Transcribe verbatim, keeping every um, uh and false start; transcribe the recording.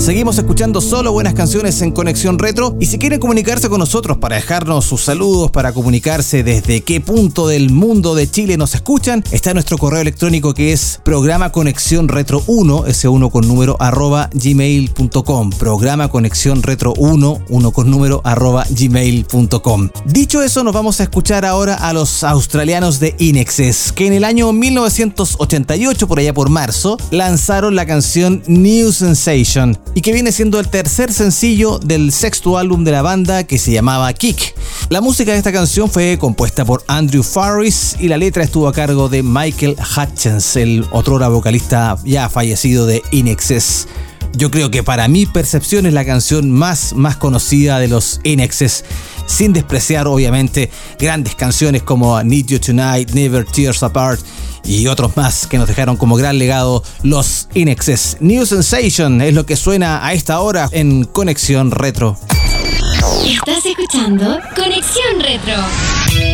Seguimos escuchando solo buenas canciones en Conexión Retro, y si quieren comunicarse con nosotros para dejarnos sus saludos, para comunicarse desde qué punto del mundo de Chile nos escuchan, está nuestro correo electrónico que es programa conexión retro uno, ese uno con número, arroba gmail punto com. Programa conexión retro uno, uno con número, arroba gmail punto com. Dicho eso, nos vamos a escuchar ahora a los australianos de INXS, que en el año mil novecientos ochenta y ocho, por allá por marzo, lanzaron la canción New Sensation, y que viene siendo el tercer sencillo del sexto álbum de la banda, que se llamaba Kick. La música de esta canción fue compuesta por Andrew Farris y la letra estuvo a cargo de Michael Hutchence, el otrora vocalista ya fallecido de INXS. Yo creo que para mi percepción es la canción más, más conocida de los INXS, sin despreciar obviamente grandes canciones como Need You Tonight, Never Tears Apart y otros más que nos dejaron como gran legado los INXS. New Sensation es lo que suena a esta hora en Conexión Retro. Estás escuchando Conexión Retro.